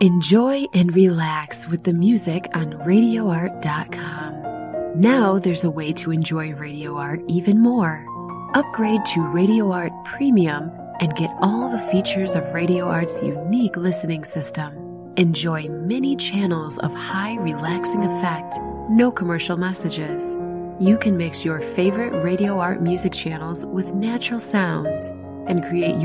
Enjoy and relax with the music on RadioArt.com. Now there's a way to enjoy Radio Art even more. Upgrade to Radio Art Premium and get all the features of Radio Art's unique listening system. Enjoy many channels of high relaxing effect, no commercial messages. You can mix your favorite Radio Art music channels with natural sounds and create